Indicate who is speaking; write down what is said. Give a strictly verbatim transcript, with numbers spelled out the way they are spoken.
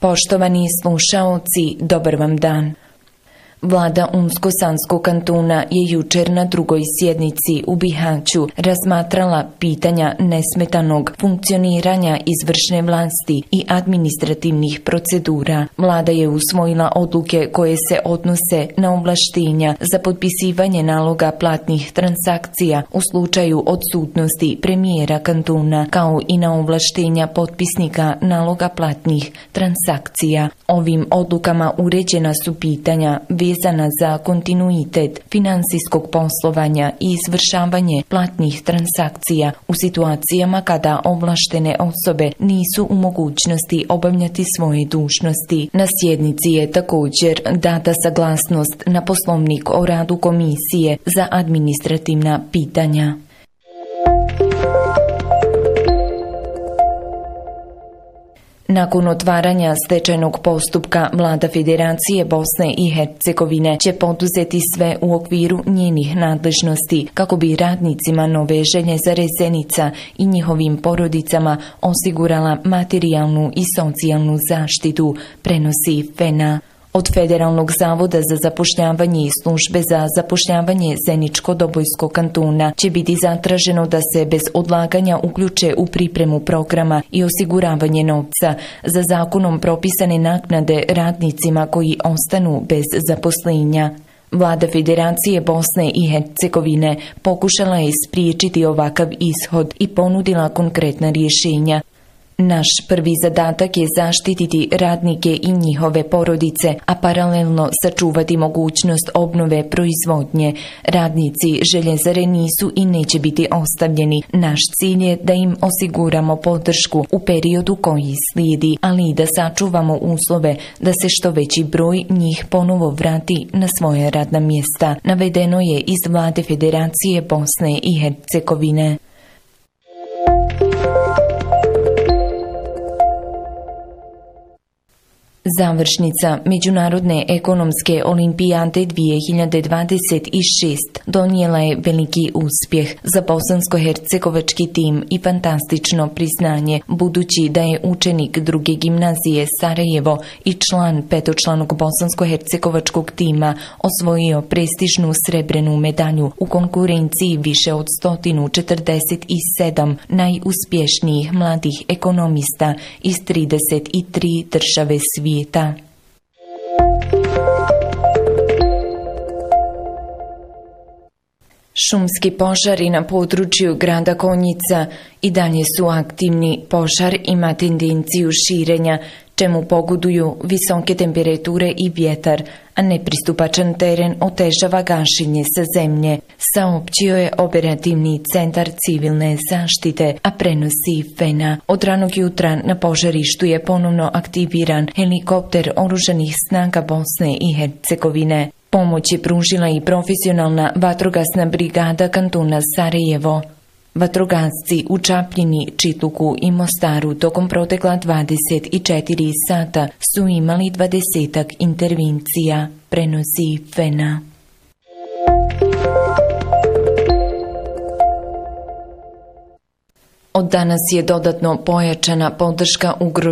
Speaker 1: Poštovani slušaoci, dobar vam dan. Vlada Unsko-Sanskog kantona je jučer na drugoj sjednici u Bihaću razmatrala pitanja nesmetanog funkcioniranja izvršne vlasti i administrativnih procedura. Vlada je usvojila odluke koje se odnose na ovlaštenja za potpisivanje naloga platnih transakcija u slučaju odsutnosti premijera kantona, kao i na ovlaštenja potpisnika naloga platnih transakcija. Ovim odlukama uređena su pitanja vezana za kontinuitet finansijskog poslovanja i izvršavanje platnih transakcija u situacijama kada ovlaštene osobe nisu u mogućnosti obavljati svoje dužnosti. Na sjednici je također data saglasnost na Poslovnik o radu Komisije za administrativna pitanja. Nakon otvaranja stečajnog postupka, Vlada Federacije Bosne i Hercegovine će poduzeti sve u okviru njenih nadležnosti kako bi radnicima Nove Željezare Zenica i njihovim porodicama osigurala materijalnu i socijalnu zaštitu, prenosi F E N A. Od Federalnog zavoda za zapošljavanje i službe za zapošljavanje Zeničko-Dobojskog kantona će biti zatraženo da se bez odlaganja uključe u pripremu programa i osiguravanje novca za zakonom propisane naknade radnicima koji ostanu bez zaposlenja. Vlada Federacije Bosne i Hercegovine pokušala je spriječiti ovakav ishod i ponudila konkretna rješenja. Naš prvi zadatak je zaštititi radnike i njihove porodice, a paralelno sačuvati mogućnost obnove proizvodnje. Radnici željezare nisu i neće biti ostavljeni. Naš cilj je da im osiguramo podršku u periodu koji slijedi, ali i da sačuvamo uslove da se što veći broj njih ponovo vrati na svoje radna mjesta, navedeno je iz Vlade Federacije Bosne i Hercegovine. Završnica Međunarodne ekonomske olimpijade dvije hiljade dvadeset šest donijela je veliki uspjeh za bosansko-hercegovački tim i fantastično priznanje, budući da je učenik druge gimnazije Sarajevo i član petočlanog bosansko-hercegovačkog tima osvojio prestižnu srebrenu medalju u konkurenciji više od sto četrdeset sedam najuspješnijih mladih ekonomista iz trideset tri države svijeta. Šumski požari na području grada Konjica i dalje su aktivni. Požar ima tendenciju širenja, čemu pogoduju visoke temperature i vjetar, a nepristupačan teren otežava gašenje sa zemlje, saopćio je operativni centar civilne zaštite, a prenosi F E N A. Od ranog jutra na požarištu je ponovno aktiviran helikopter Oružanih snaga Bosne i Hercegovine. Pomoć je pružila i profesionalna vatrogasna brigada kantona Sarajevo. Vatrogasci u Čapljini, Čitluku i Mostaru tokom protekla dvadeset četiri sata su imali dvadesetak intervencija, prenosi F E N A. Od danas je dodatno pojačana podrška ugroženih